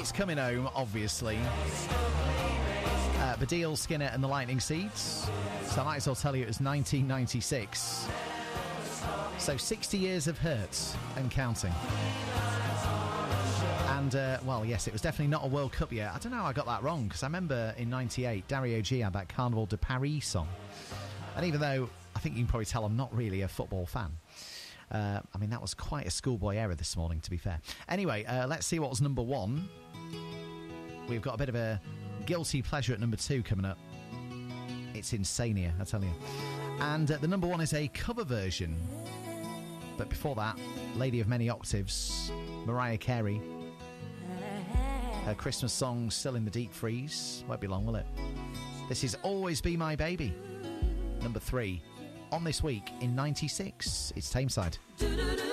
It's Coming Home, obviously. Baddiel, Skinner and the Lightning Seeds. So I might as well tell you it was 1996. So 60 years of hurt and counting. And, well, yes, it was definitely not a World Cup year. I don't know how I got that wrong, because I remember in 98, Dario G had that Carnaval de Paris song. And even though I think you can probably tell I'm not really a football fan, I mean, that was quite a schoolboy error this morning, to be fair. Anyway, let's see what was number one. We've got a bit of a guilty pleasure at number 2 coming up. It's Insania, I tell you. And the number 1 is a cover version. But before that, Lady of Many Octaves, Mariah Carey. Her Christmas song, Still in the Deep Freeze. Won't be long, will it? This is Always Be My Baby. Number 3. On this week in 96, it's Tameside.